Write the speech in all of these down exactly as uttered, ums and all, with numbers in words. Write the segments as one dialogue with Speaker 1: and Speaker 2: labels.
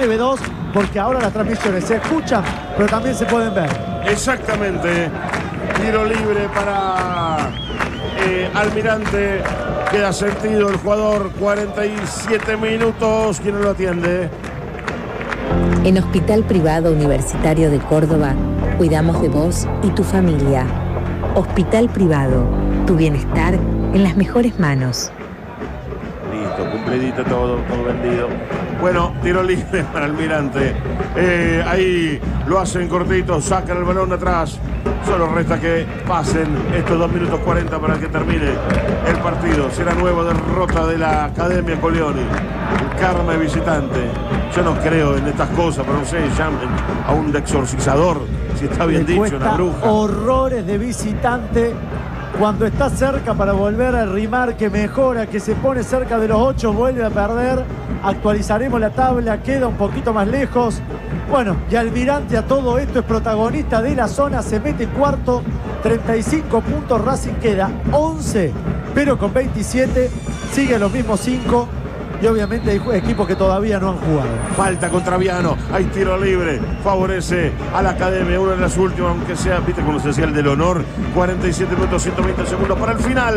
Speaker 1: L B dos, porque ahora las transmisiones se escuchan, pero también se pueden ver.
Speaker 2: Exactamente. Tiro libre para eh, Almirante. Queda sentido el jugador. cuarenta y siete minutos. ¿Quién lo atiende?
Speaker 3: En Hospital Privado Universitario de Córdoba, cuidamos de vos y tu familia. Hospital Privado, tu bienestar en las mejores manos.
Speaker 2: Listo, cumplidito todo, todo vendido. Bueno, tiro libre para Almirante. Eh, ahí lo hacen cortito, sacan el balón de atrás. Solo resta que pasen estos dos minutos cuarenta para que termine el partido. Será nueva derrota de la Academia Coglioni. El karma de visitante. Yo no creo en estas cosas, pero no sé, llamen a un exorcizador, si está bien
Speaker 1: Le
Speaker 2: dicho, una bruja.
Speaker 1: Horrores de visitante. Cuando está cerca para volver a rimar, que mejora, que se pone cerca de los ocho, vuelve a perder. Actualizaremos la tabla, queda un poquito más lejos. Bueno, y Almirante a todo esto es protagonista de la zona, se mete cuarto, treinta y cinco puntos, Racing queda once, pero con veintisiete, sigue los mismos cinco. Y obviamente hay equipos que todavía no han jugado.
Speaker 2: Falta contra Viano, hay tiro libre, favorece a la Academia, una de las últimas, aunque sea, viste como se decía el del honor. Cuarenta y siete minutos, ciento veinte segundos para el final.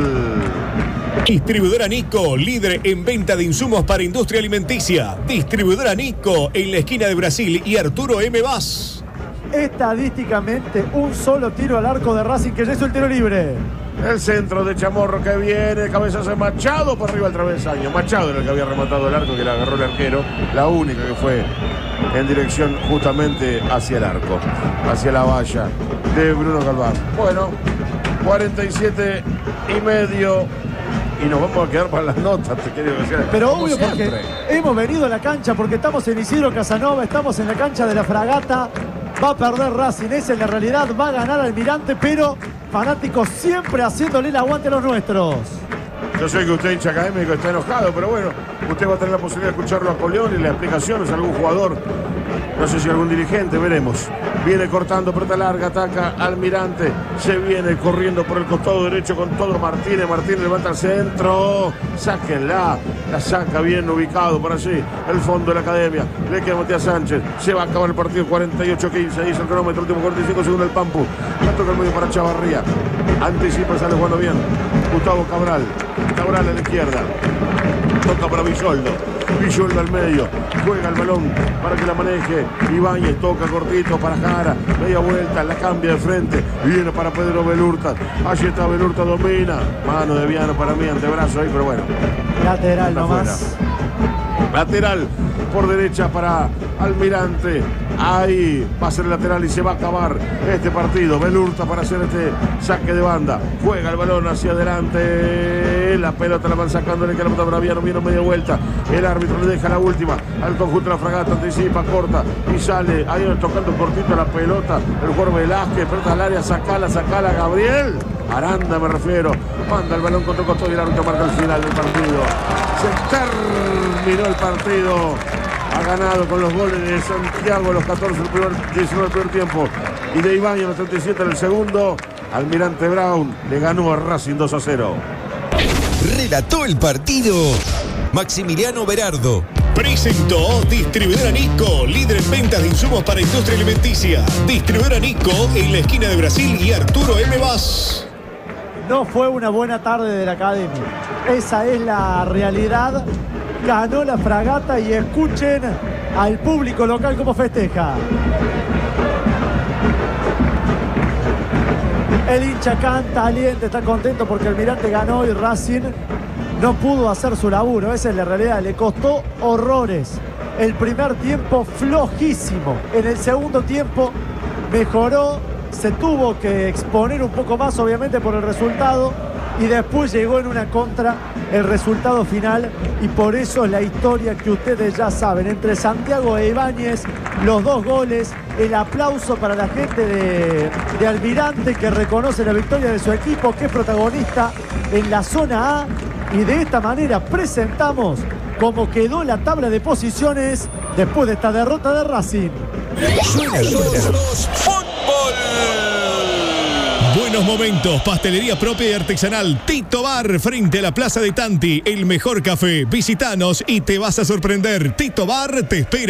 Speaker 4: Distribuidora Nico, líder en venta de insumos para industria alimenticia. Distribuidora Nico, en la esquina de Brasil y Arturo M. Vaz.
Speaker 1: Estadísticamente, un solo tiro al arco de Racing, que ya hizo el tiro libre.
Speaker 2: El centro de Chamorro que viene, cabezazo de Machado por arriba al travesaño. Machado era el que había rematado el arco, que le agarró el arquero. La única que fue en dirección justamente hacia el arco, hacia la valla de Bruno Galván. Bueno, cuarenta y siete y medio. Y nos vamos a quedar para las notas, te quiero decir.
Speaker 1: Pero obvio, porque hemos venido a la cancha, porque estamos en Isidro Casanova, estamos en la cancha de la Fragata. Va a perder Racing, esa es la realidad, va a ganar Almirante, pero fanáticos siempre haciéndole el aguante a los nuestros.
Speaker 2: Yo sé que usted, hincha académico, está enojado, pero bueno, usted va a tener la posibilidad de escucharlo a Coglioni, las explicaciones, algún jugador, no sé si algún dirigente, veremos. Viene cortando, pelota larga, ataca Almirante, se viene corriendo por el costado derecho con todo Martínez, Martínez levanta el centro, sáquenla, la saca bien ubicado por allí, el fondo de la Academia, le queda Matías Sánchez, se va a acabar el partido, cuarenta y ocho quince, dice el cronómetro, último cuarenta y cinco segundos el Pampu, la toca el medio para Chavarría, anticipa, sale jugando bien, Gustavo Cabral, Cabral a la izquierda, toca para Villoldo, Villoldo al medio, juega el balón para que la maneje Ibáñez, toca cortito para Jara, media vuelta, la cambia de frente, viene para Pedro Belurta, allí está Belurta, domina, mano de Viano para mí, antebrazo ahí, pero bueno,
Speaker 1: lateral nomás.
Speaker 2: Lateral por derecha para Almirante. Ahí va a ser el lateral y se va a acabar este partido. Belurta para hacer este saque de banda. Juega el balón hacia adelante. La pelota la van sacando. Le queda la pelota para Viano. Viano media vuelta. El árbitro le deja la última al conjunto de la Fragata. Anticipa, corta y sale. Ahí tocando cortito la pelota. El jugador Velázquez. Pelota al área. Sacala, sacala. Gabriel Aranda me refiero. Manda el balón contra el costado y el árbitro marca el final del partido. Se terminó el partido. Ha ganado con los goles de Santiago, los catorce del primer, diecinueve del primer tiempo, y de Ibáñez, los treinta y siete en el segundo. Almirante Brown le ganó a Racing dos a cero.
Speaker 5: Relató el partido Maximiliano Berardo.
Speaker 4: Presentó Distribuidora Nico, líder en ventas de insumos para industria alimenticia. Distribuidora Nico, en la esquina de Brasil y Arturo M. Vaz.
Speaker 1: No fue una buena tarde de la Academia. Esa es la realidad. Ganó la Fragata y escuchen al público local cómo festeja. El hincha canta, alienta, está contento porque Almirante ganó y Racing no pudo hacer su laburo. Esa es la realidad. Le costó horrores. El primer tiempo flojísimo. En el segundo tiempo mejoró. Se tuvo que exponer un poco más, obviamente, por el resultado. Y después llegó en una contra el resultado final. Y por eso es la historia que ustedes ya saben. Entre Santiago e Ibáñez, los dos goles. El aplauso para la gente de, de Almirante, que reconoce la victoria de su equipo, que es protagonista en la zona A. Y de esta manera presentamos cómo quedó la tabla de posiciones después de esta derrota de Racing.
Speaker 5: Suena, suena.
Speaker 4: ¡Fútbol! Buenos momentos, pastelería propia y artesanal Tito Bar, frente a la Plaza de Tanti, el mejor café. Visítanos y te vas a sorprender. Tito Bar te espera.